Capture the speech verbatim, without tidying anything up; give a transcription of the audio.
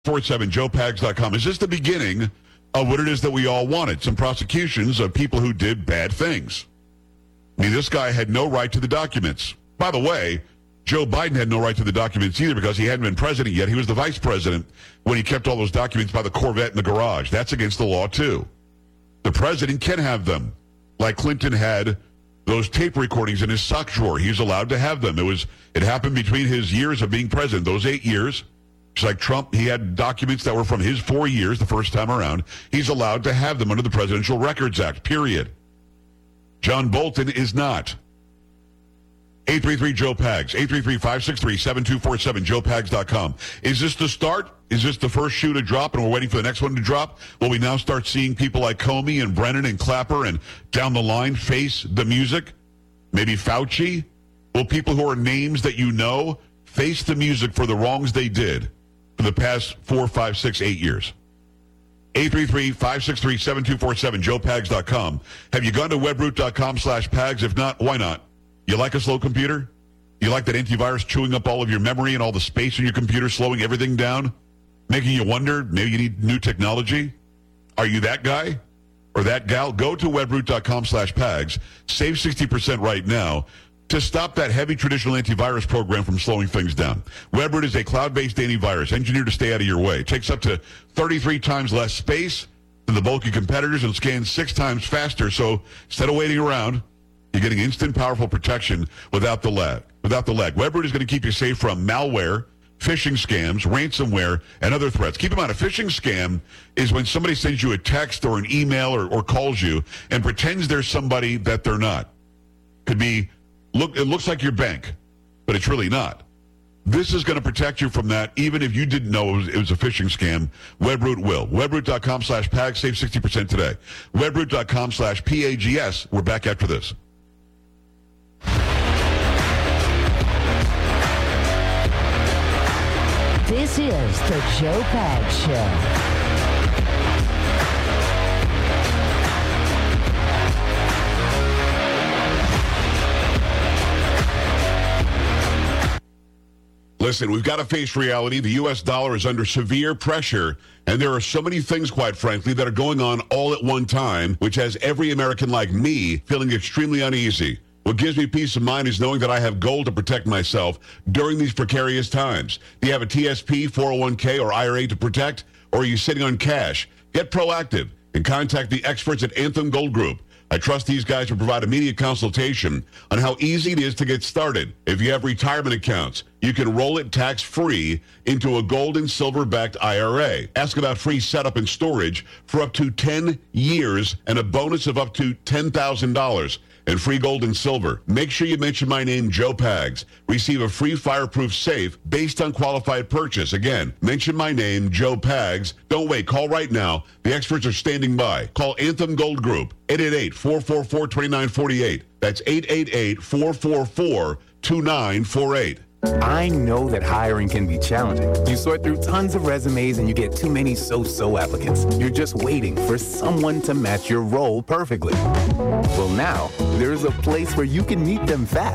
forty-seven joe pags dot com. Is this the beginning of what it is that we all wanted? Some prosecutions of people who did bad things. I mean, this guy had no right to the documents. By the way, Joe Biden had no right to the documents either because he hadn't been president yet. He was the vice president when he kept all those documents by the Corvette in the garage. That's against the law, too. The president can have them, like Clinton had those tape recordings in his sock drawer. He was allowed to have them. It was it happened between his years of being president, those eight years. Just like Trump, he had documents that were from his four years the first time around. He's allowed to have them under the Presidential Records Act, period. John Bolton is not. eight three three Joe Pags, eight three three, five six three, seven two four seven, joe pags dot com. Is this the start? Is this the first shoe to drop and we're waiting for the next one to drop? Will we now start seeing people like Comey and Brennan and Clapper and down the line face the music? Maybe Fauci? Will people who are names that you know face the music for the wrongs they did for the past four, five, six, eight years? eight three three, five six three, seven two four seven, joe pags dot com. Have you gone to webroot dot com slash pags? If not, why not? You like a slow computer? You like that antivirus chewing up all of your memory and all the space in your computer, slowing everything down? Making you wonder, maybe you need new technology? Are you that guy or that gal? Go to webroot dot com slash pags. Save sixty percent right now to stop that heavy traditional antivirus program from slowing things down. Webroot is a cloud-based antivirus engineered to stay out of your way. It takes up to thirty-three times less space than the bulky competitors and scans six times faster. So instead of waiting around, you're getting instant, powerful protection without the lag. Without the lag. Webroot is going to keep you safe from malware, phishing scams, ransomware, and other threats. Keep in mind, a phishing scam is when somebody sends you a text or an email or, or calls you and pretends they're somebody that they're not. Could be, look, it looks like your bank, but it's really not. This is going to protect you from that, even if you didn't know it was, it was a phishing scam. Webroot will. Webroot dot com slash PAGS. Save sixty percent today. Webroot dot com slash P A G S. We're back after this. This is the Joe Pags Show. Listen, we've got to face reality. The U S dollar is under severe pressure, and there are so many things, quite frankly, that are going on all at one time, which has every American like me feeling extremely uneasy. What gives me peace of mind is knowing that I have gold to protect myself during these precarious times. Do you have a T S P, four oh one k, or I R A to protect, or are you sitting on cash? Get proactive and contact the experts at Anthem Gold Group. I trust these guys to provide immediate consultation on how easy it is to get started. If you have retirement accounts, you can roll it tax-free into a gold and silver-backed I R A. Ask about free setup and storage for up to ten years and a bonus of up to ten thousand dollars. And free gold and silver. Make sure you mention my name, Joe Pags. Receive a free fireproof safe based on qualified purchase. Again, mention my name, Joe Pags. Don't wait. Call right now. The experts are standing by. Call Anthem Gold Group, eight eight eight, four four four, two nine four eight. That's eight eight eight, four four four, two nine four eight. I know that hiring can be challenging. You sort through tons of resumes and you get too many so-so applicants. You're just waiting for someone to match your role perfectly. Well, now, there's a place where you can meet them fast.